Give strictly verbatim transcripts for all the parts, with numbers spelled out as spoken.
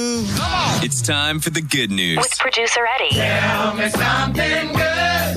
It's time for the good news. With producer Eddie. Tell me something good.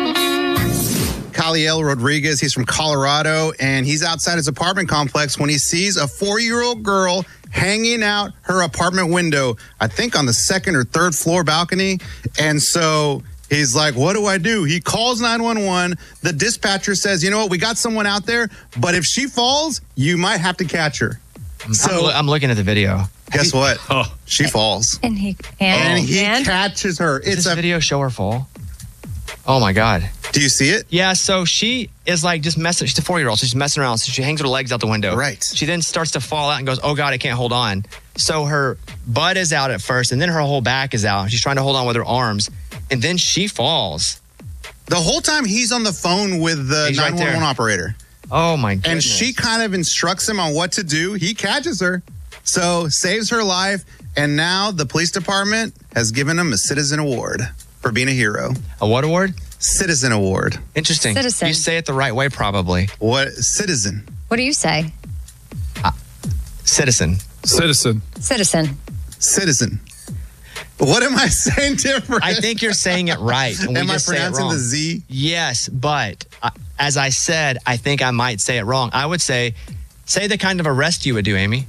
Kaliel Rodriguez, he's from Colorado, and he's outside his apartment complex when he sees a four-year-old girl hanging out her apartment window, I think on the second or third floor balcony. And so he's like, what do I do? He calls nine one one. The dispatcher says, you know what, we got someone out there, but if she falls, you might have to catch her. So I'm, lo- I'm looking at the video. guess what? Oh. She falls. And he and, And he and? catches her. Does It's this a. video show her fall? Oh my God. Do you see it? Yeah, so she is like just messing. She's a four-year-old, so she's messing around. So she hangs her legs out the window. Right. She then starts to fall out and goes, oh God, I can't hold on. So her butt is out at first, and then her whole back is out. She's trying to hold on with her arms, and then she falls. The whole time he's on the phone with the He's right nine one one there. operator. Oh my goodness. And she kind of instructs him on what to do. He catches her, so saves her life. And now the police department has given him a Citizen Award for being a hero. A what award? Citizen Award. Interesting. Citizen. You say it the right way, probably. What? Citizen. What do you say? Citizen. Citizen. Citizen. Citizen. What am I saying different? I think you're saying it right. And we Am I just say it pronouncing wrong. the Z? Yes, but uh, as I said, I think I might say it wrong. I would say, say the kind of arrest you would do, Amy.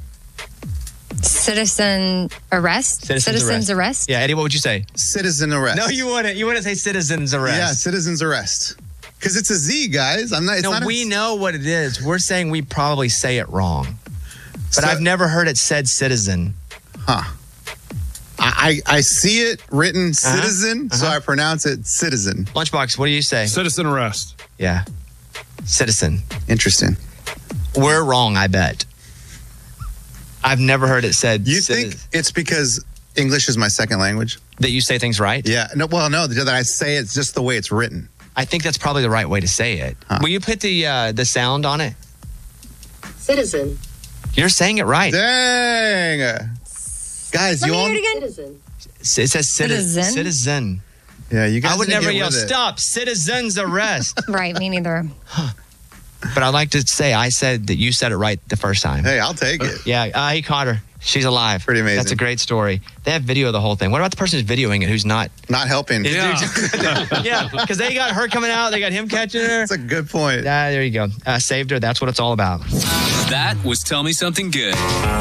Citizen arrest? Citizen's Citizen's arrest? Yeah, Eddie, what would you say? Citizen arrest. No, you wouldn't. You wouldn't say citizen's Yeah, arrest. citizen's arrest. Because it's a Z, guys. I'm not. It's no, not a- we know what it is. We're saying we probably say it wrong. But So- I've never heard it said citizen. Huh. I, I I see it written Uh-huh. citizen, so Uh-huh. I pronounce it citizen. Lunchbox, what do you say? Citizen arrest. Yeah. Citizen. Interesting. We're wrong, I bet. I've never heard it said You citi- think it's because English is my second language? that you say things right? Yeah. No. Well, no. That I say it's just the way it's written. I think that's probably the right way to say it. Huh. Will you put the uh, the sound on it? Citizen. You're saying it right. Dang. Guys, Let you me all. hear it again. Citizen. It says citi- Citizen? Citizen. Yeah, you guys. I would need to never get yell, with it. stop, citizen's arrest. Right, me neither. But I'd like to say I said that you said it right the first time. Hey, I'll take it. Yeah, uh, he caught her. She's alive. Pretty amazing. That's a great story. They have video of the whole thing. What about the person who's videoing it who's not? Not helping. Yeah, because they got her coming out. They got him catching her. That's a good point. Ah, there you go. Uh, saved her. That's what it's all about. That was Tell Me Something Good.